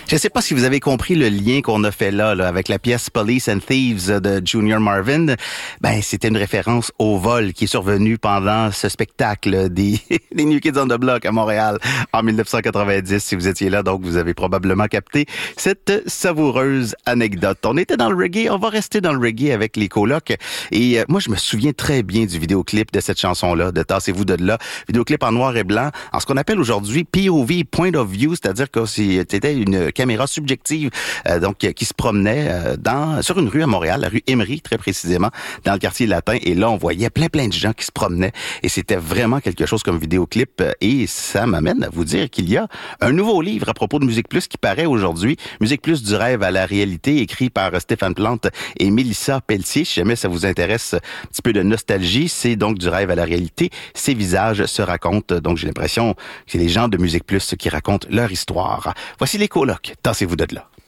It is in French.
Je ne sais pas si vous avez compris le lien qu'on a fait là, avec la pièce Police and Thieves de Junior Marvin. Ben, c'était une référence au vol qui est survenu pendant ce spectacle des New Kids on the Block à Montréal en 1990. Si vous étiez là, donc vous avez probablement capté cette savoureuse anecdote. On était dans le reggae, on va rester dans le reggae avec les colocs. Et moi, je me souviens très bien du vidéoclip de cette chanson-là, de Tassez-vous de là. Vidéoclip en noir et blanc, en ce qu'on appelle aujourd'hui POV, Point of View, c'est-à-dire que c'était une caméra subjective donc qui se promenait sur une rue à Montréal, la rue Emery très précisément, dans le quartier latin, et là on voyait plein de gens qui se promenaient et c'était vraiment quelque chose comme vidéoclip et ça m'amène à vous dire qu'il y a un nouveau livre à propos de Musique Plus qui paraît aujourd'hui, Musique Plus du rêve à la réalité, écrit par Stéphane Plante et Mélissa Pelletier. Si jamais ça vous intéresse un petit peu de nostalgie, c'est donc du rêve à la réalité, ces visages se racontent, donc j'ai l'impression que c'est les gens de Musique Plus qui racontent leur histoire. Voici les colocs, tassez-vous de là.